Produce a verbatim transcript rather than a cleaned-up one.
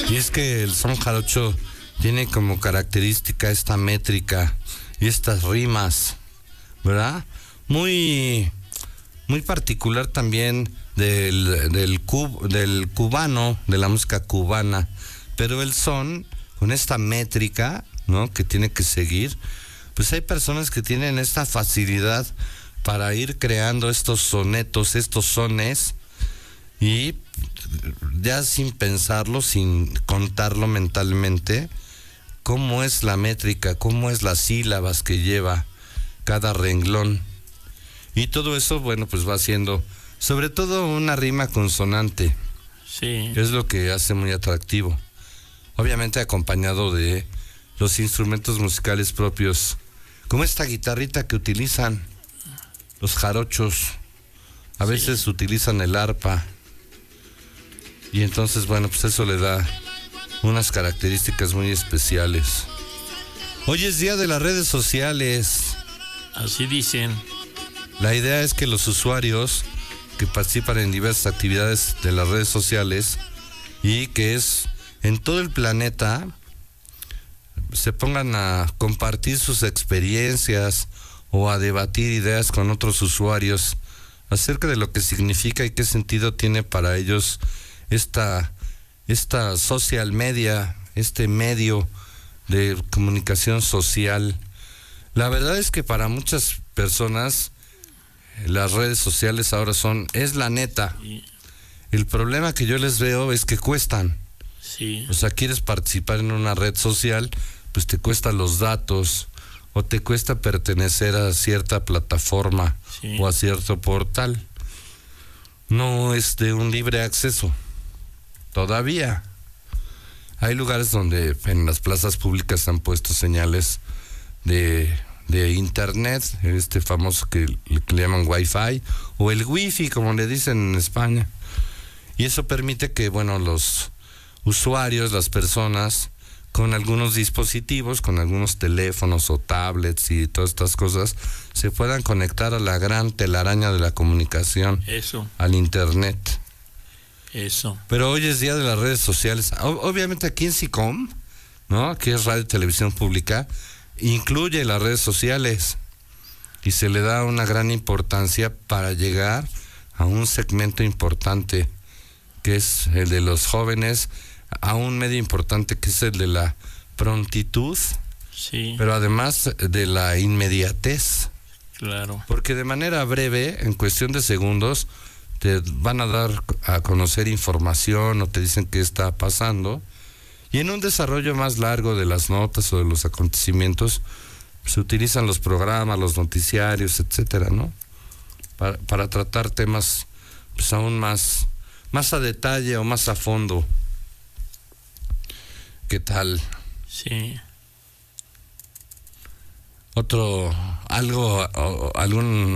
Y es que el son jarocho tiene como característica esta métrica y estas rimas, ¿verdad? Muy, muy particular también del, del, cub, del cubano, de la música cubana. Pero el son, con esta métrica, ¿no?, que tiene que seguir, pues hay personas que tienen esta facilidad para ir creando estos sonetos, estos sones, y ya sin pensarlo, sin contarlo mentalmente, cómo es la métrica, cómo es las sílabas que lleva cada renglón. Y todo eso, bueno, pues va haciendo, sobre todo una rima consonante. Sí. Es lo que hace muy atractivo. Obviamente acompañado de los instrumentos musicales propios, como esta guitarrita que utilizan los jarochos. A veces sí utilizan el arpa. Y entonces, bueno, pues eso le da unas características muy especiales. Hoy es día de las redes sociales. Así dicen. La idea es que los usuarios que participan en diversas actividades de las redes sociales y que es en todo el planeta se pongan a compartir sus experiencias o a debatir ideas con otros usuarios acerca de lo que significa y qué sentido tiene para ellos esta, esta social media, este medio de comunicación social. La verdad es que para muchas personas las redes sociales ahora son, es la neta. El problema que yo les veo es que cuestan. Sí. O sea, quieres participar en una red social, pues te cuestan los datos, o te cuesta pertenecer a cierta plataforma, sí, o a cierto portal. No es de un libre acceso. Todavía. Hay lugares donde en las plazas públicas han puesto señales de, de internet, este famoso que, que le llaman Wi-Fi, o el Wi-Fi, como le dicen en España. Y eso permite que, bueno, los usuarios, las personas, con algunos dispositivos, con algunos teléfonos o tablets y todas estas cosas, se puedan conectar a la gran telaraña de la comunicación. Eso. Al internet. Eso. Pero hoy es día de las redes sociales. O- obviamente aquí en SICOM, ¿no?, que es Radio y Televisión Pública, incluye las redes sociales y se le da una gran importancia para llegar a un segmento importante, que es el de los jóvenes, a un medio importante que es el de la prontitud, sí, pero además de la inmediatez. Claro. Porque de manera breve, en cuestión de segundos, te van a dar a conocer información o te dicen qué está pasando. Y en un desarrollo más largo de las notas o de los acontecimientos, se utilizan los programas, los noticiarios, etcétera, ¿no? Para, para tratar temas, pues, aún más, más a detalle o más a fondo. ¿Qué tal? Sí. Otro, algo, o, algún